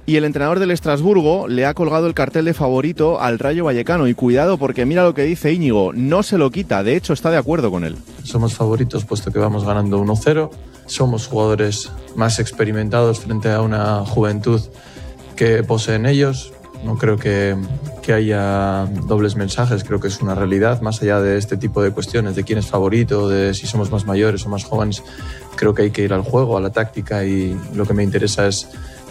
Y el entrenador del Estrasburgo le ha colgado el cartel de favorito al Rayo Vallecano. Y cuidado, porque mira lo que dice Íñigo, no se lo quita, de hecho está de acuerdo con él. Somos favoritos puesto que vamos ganando 1-0. Somos jugadores más experimentados frente a una juventud que poseen ellos. No creo que haya dobles mensajes, creo que es una realidad, más allá de este tipo de cuestiones, de quién es favorito, de si somos más mayores o más jóvenes. Creo que hay que ir al juego, a la táctica, y lo que me interesa es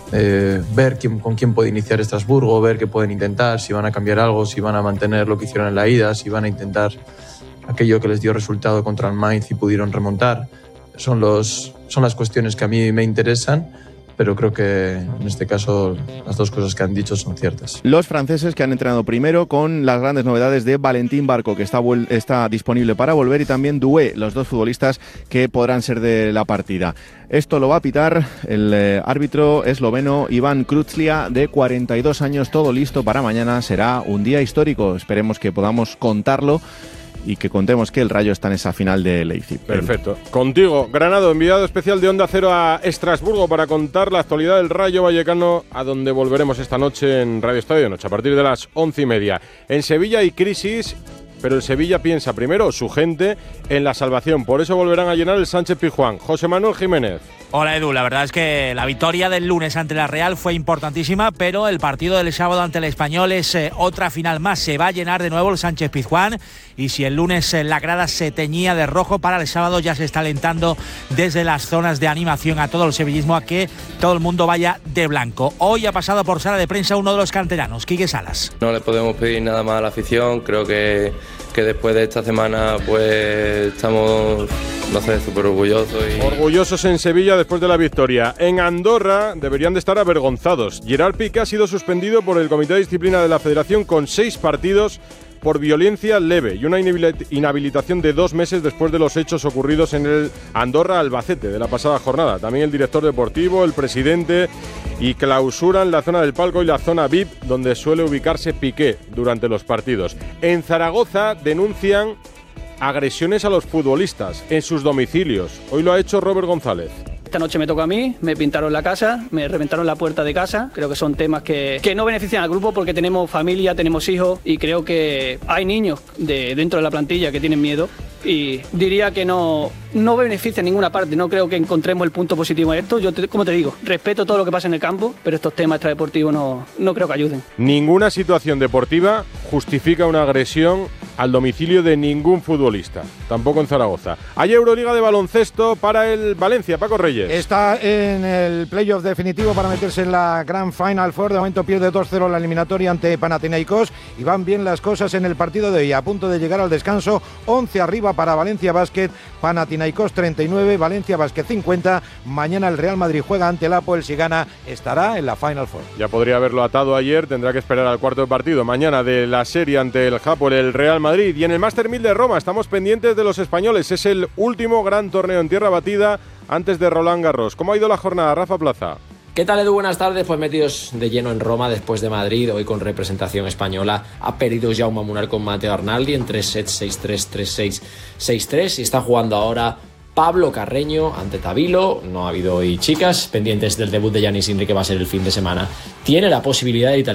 ver con quién puede iniciar Estrasburgo, ver qué pueden intentar, si van a cambiar algo, si van a mantener lo que hicieron en la ida, si van a intentar aquello que les dio resultado contra el Mainz y pudieron remontar. Son las cuestiones que a mí me interesan, pero creo que en este caso las dos cosas que han dicho son ciertas. Los franceses que han entrenado primero con las grandes novedades de Valentín Barco, que está disponible para volver, y también Doué, los dos futbolistas que podrán ser de la partida. Esto lo va a pitar el árbitro esloveno Iván Krutzlia, de 42 años, todo listo para mañana. Será un día histórico, esperemos que podamos contarlo y que contemos que el Rayo está en esa final de Leipzig. Perfecto. Contigo, Granado, enviado especial de Onda Cero a Estrasburgo para contar la actualidad del Rayo Vallecano, a donde volveremos esta noche en Radio Estadio de Noche, a partir de las 11:30. En Sevilla hay crisis, pero el Sevilla piensa primero, su gente, en la salvación. Por eso volverán a llenar el Sánchez-Pizjuán. José Manuel Jiménez. Hola Edu, la verdad es que la victoria del lunes ante la Real fue importantísima, pero el partido del sábado ante el Español es otra final más. Se va a llenar de nuevo el Sánchez-Pizjuán, y si el lunes la grada se teñía de rojo, para el sábado ya se está alentando desde las zonas de animación a todo el sevillismo a que todo el mundo vaya de blanco. Hoy ha pasado por sala de prensa uno de los canteranos, Quique Salas. No le podemos pedir nada más a la afición, creo que después de esta semana pues estamos, no sé, súper orgullosos. Orgullosos en Sevilla después de la victoria. En Andorra deberían de estar avergonzados. Gerard Piqué ha sido suspendido por el Comité de Disciplina de la Federación con 6 partidos por violencia leve y una inhabilitación de 2 meses después de los hechos ocurridos en el Andorra-Albacete de la pasada jornada. También el director deportivo, el presidente, y clausuran la zona del palco y la zona VIP donde suele ubicarse Piqué durante los partidos. En Zaragoza denuncian agresiones a los futbolistas en sus domicilios. Hoy lo ha hecho Robert González. Esta noche me tocó a mí, me pintaron la casa, me reventaron la puerta de casa. Creo que son temas que no benefician al grupo porque tenemos familia, tenemos hijos, y creo que hay niños dentro de la plantilla que tienen miedo, y diría que no beneficia en ninguna parte. No creo que encontremos el punto positivo en esto. Yo, como te digo, respeto todo lo que pasa en el campo, pero estos temas extradeportivos no creo que ayuden. Ninguna situación deportiva justifica una agresión al domicilio de ningún futbolista, tampoco en Zaragoza. Hay Euroliga de baloncesto para el Valencia, Paco Reyes. Está en el playoff definitivo para meterse en la Grand Final Four. De momento pierde 2-0 la eliminatoria ante Panathinaikos, y van bien las cosas en el partido de hoy. A punto de llegar al descanso, 11 arriba para Valencia Basket, Panathinaikos 39, Valencia Basket 50. Mañana el Real Madrid juega ante el Apoel. Si gana, estará en la Final Four. Ya podría haberlo atado ayer, tendrá que esperar al cuarto de partido mañana de la serie ante el Apoel, el Real Madrid. Y en el Master 1000 de Roma estamos pendientes de los españoles. Es el último gran torneo en tierra batida antes de Roland Garros. ¿Cómo ha ido la jornada, Rafa Plaza? ¿Qué tal, Edu? Buenas tardes. Pues metidos de lleno en Roma después de Madrid, hoy con representación española. Ha perdido Jaume Munar con Matteo Arnaldi en 3 sets, 6-3, 3-6, 6-3, y está jugando ahora Pablo Carreño ante Tabilo. No ha habido hoy chicas, pendientes del debut de Giannis Sinner, que va a ser el fin de semana. Tiene la posibilidad de